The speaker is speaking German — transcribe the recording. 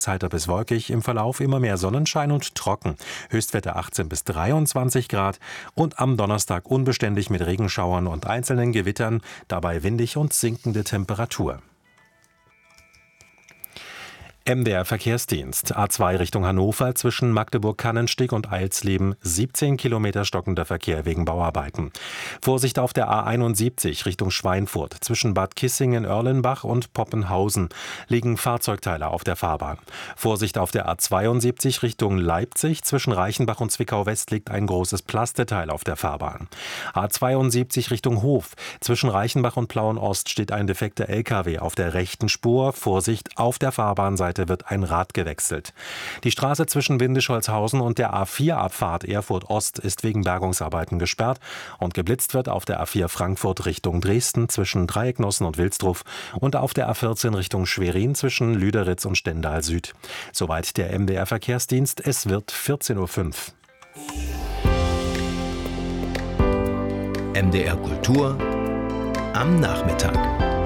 Heiter bis wolkig, im Verlauf immer mehr Sonnenschein und trocken. Höchstwerte 18 bis 23 Grad und am Donnerstag unbeständig mit Regenschauern und einzelnen Gewittern, dabei windig und sinkende Temperatur. MDR Verkehrsdienst. A2 Richtung Hannover zwischen Magdeburg-Kannensteg und Eilsleben 17 Kilometer stockender Verkehr wegen Bauarbeiten. Vorsicht auf der A71 Richtung Schweinfurt zwischen Bad Kissingen-Erlenbach und Poppenhausen liegen Fahrzeugteile auf der Fahrbahn. Vorsicht auf der A72 Richtung Leipzig zwischen Reichenbach und Zwickau-West liegt ein großes Plasteteil auf der Fahrbahn. A72 Richtung Hof zwischen Reichenbach und Plauen-Ost steht ein defekter LKW auf der rechten Spur. Vorsicht, auf der Fahrbahnseite wird ein Rad gewechselt. Die Straße zwischen Windischholzhausen und der A4-Abfahrt Erfurt-Ost ist wegen Bergungsarbeiten gesperrt und geblitzt wird auf der A4 Frankfurt Richtung Dresden zwischen Dreiecknossen und Wilsdruf und auf der A14 Richtung Schwerin zwischen Lüderitz und Stendal Süd. Soweit der MDR Verkehrsdienst. Es wird 14:05 Uhr. MDR Kultur am Nachmittag.